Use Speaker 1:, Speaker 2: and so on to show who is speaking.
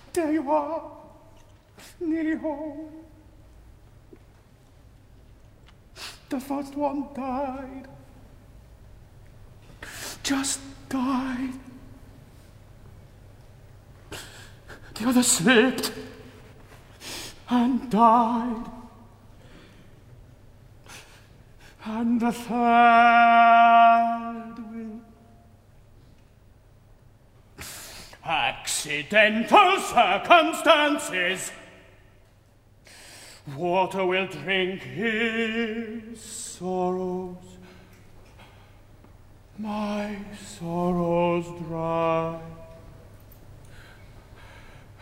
Speaker 1: There you are, nearly home. The first one died. Just died. The other slipped and died. And the third will. Accidental circumstances. Water will drink his sorrows. My sorrows dry.